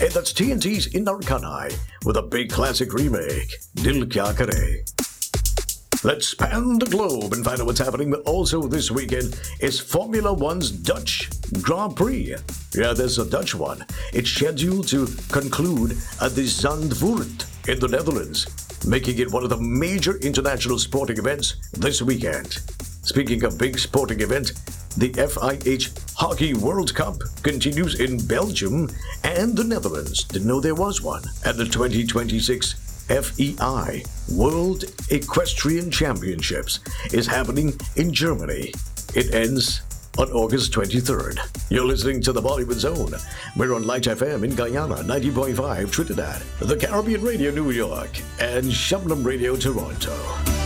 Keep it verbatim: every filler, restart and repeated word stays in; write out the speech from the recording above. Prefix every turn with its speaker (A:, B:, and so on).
A: And that's T N T's Indar Kanai with a big classic remake, Dil Kya Kare. Let's span the globe and find out what's happening also this weekend is Formula One's Dutch Grand Prix. Yeah, there's a Dutch one. It's scheduled to conclude at the Zandvoort in the Netherlands, making it one of the major international sporting events this weekend. Speaking of big sporting event, the F I H Hockey World Cup continues in Belgium and the Netherlands. Didn't know there was one. And the twenty twenty-six F E I World Equestrian Championships is happening in Germany. It ends on August twenty-third. You're listening to the Bollywood Zone. We're on Light F M in Guyana, ninety point five Trinidad, the Caribbean Radio New York, and Shabnam Radio Toronto.